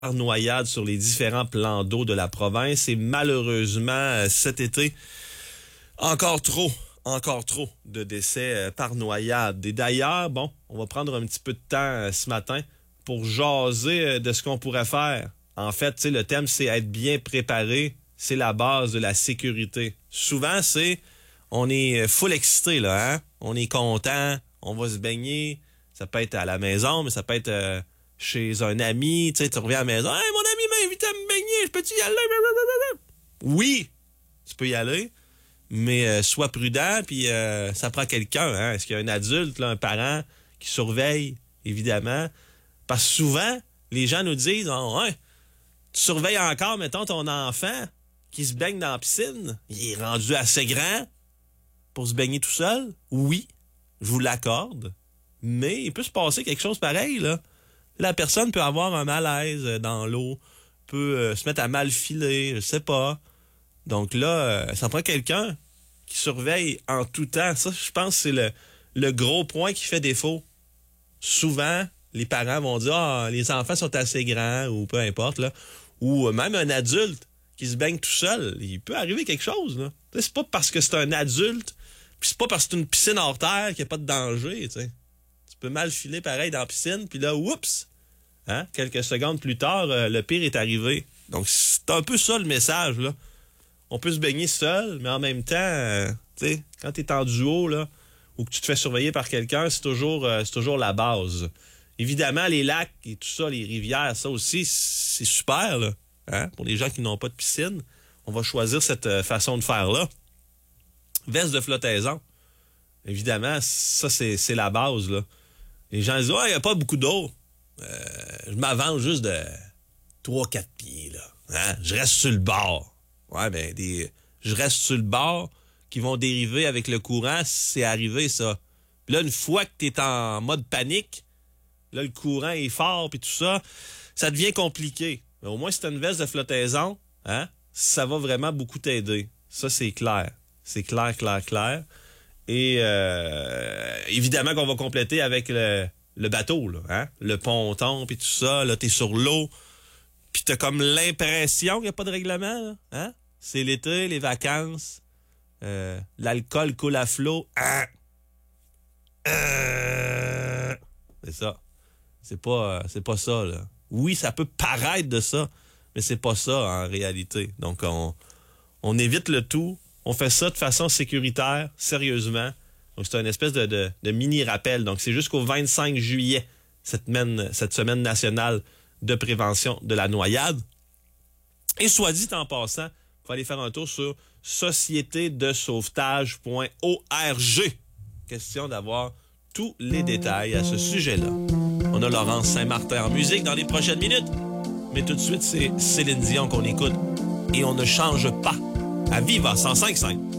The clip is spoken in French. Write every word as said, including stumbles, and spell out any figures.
noyade sur les différents plans d'eau de la province et malheureusement, cet été, encore trop, encore trop de décès par noyade. Et d'ailleurs, bon, on va prendre un petit peu de temps ce matin pour jaser de ce qu'on pourrait faire. En fait, tu sais, le thème, c'est être bien préparé, c'est la base de la sécurité. Souvent, c'est, on est full excité, là, hein? On est content, on va se baigner, ça peut être à la maison, mais ça peut être... Euh, chez un ami, tu sais, tu reviens à la maison, « Hey, mon ami m'a invité à me baigner, je peux-tu y aller? » Oui, tu peux y aller, mais euh, sois prudent, puis euh, ça prend quelqu'un, hein? Est-ce qu'il y a un adulte, là, un parent qui surveille, évidemment? Parce que souvent, les gens nous disent, oh, « Ouais, tu surveilles encore, mettons, ton enfant qui se baigne dans la piscine, il est rendu assez grand pour se baigner tout seul? » Oui, je vous l'accorde, mais il peut se passer quelque chose pareil, là. La personne peut avoir un malaise dans l'eau, peut euh, se mettre à mal filer, je sais pas. Donc là, euh, ça prend quelqu'un qui surveille en tout temps. Ça, je pense que c'est le, le gros point qui fait défaut. Souvent, les parents vont dire « Ah, les enfants sont assez grands » ou peu importe, là. Ou même un adulte qui se baigne tout seul, il peut arriver quelque chose, là. T'sais, c'est pas parce que c'est un adulte, puis c'est pas parce que c'est une piscine hors terre qu'il n'y a pas de danger, tu sais. Tu peux mal filer pareil dans la piscine, puis là, oups! Hein? Quelques secondes plus tard, euh, le pire est arrivé. Donc, c'est un peu ça le message, là. On peut se baigner seul, mais en même temps, euh, tu sais, quand t'es en duo, là, ou que tu te fais surveiller par quelqu'un, c'est toujours, euh, c'est toujours la base. Évidemment, les lacs et tout ça, les rivières, ça aussi, c'est super, là. Hein? Pour les gens qui n'ont pas de piscine, on va choisir cette euh, façon de faire-là. Veste de flottaison. Évidemment, ça, c'est, c'est la base, là. Les gens disent « Ouais, il n'y a pas beaucoup d'eau. Euh, je m'avance juste de trois quatre pieds, là. Hein? Je reste sur le bord. » Ouais, ben, des, je reste sur le bord qui vont dériver avec le courant, c'est arrivé, ça. Puis là, une fois que t'es en mode panique, là, le courant est fort, puis tout ça, ça devient compliqué. Mais au moins, si t'as une veste de flottaison, hein, ça va vraiment beaucoup t'aider. Ça, c'est clair. C'est clair, clair, clair. Et euh, évidemment qu'on va compléter avec le, le bateau, là, hein? Le ponton, puis tout ça. Là, t'es sur l'eau, puis t'as comme l'impression qu'il n'y a pas de règlement. Là, hein? C'est l'été, les vacances, euh, l'alcool coule à flot. Ah! Ah! C'est ça. C'est pas, c'est pas ça, là. Oui, ça peut paraître de ça, mais c'est pas ça en réalité. Donc, on, on évite le tout. On fait ça de façon sécuritaire, sérieusement. Donc, c'est une espèce de, de, de mini-rappel. Donc, c'est jusqu'au vingt-cinq juillet, cette semaine, cette semaine nationale de prévention de la noyade. Et soit dit en passant, il faut aller faire un tour sur société de sauvetage point org. Question d'avoir tous les détails à ce sujet-là. On a Laurence Saint-Martin en musique dans les prochaines minutes. Mais tout de suite, c'est Céline Dion qu'on écoute. Et on ne change pas. À Viva cent cinq virgule cinq.